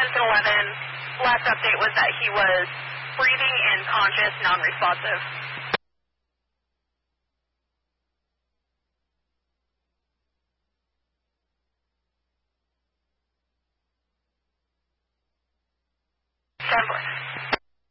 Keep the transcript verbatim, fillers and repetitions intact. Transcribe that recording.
ten eleven, last update was that he was breathing and conscious, non-responsive. ten four.